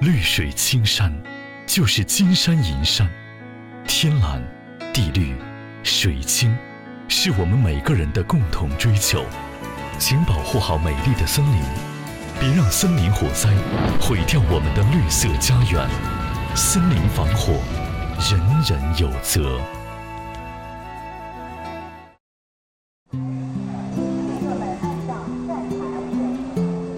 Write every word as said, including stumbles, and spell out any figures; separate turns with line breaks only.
绿水青山就是金山银山，天蓝地绿水清是我们每个人的共同追求。请保护好美丽的森林，别让森林火灾毁掉我们的绿色家园。森林防火，人人有责。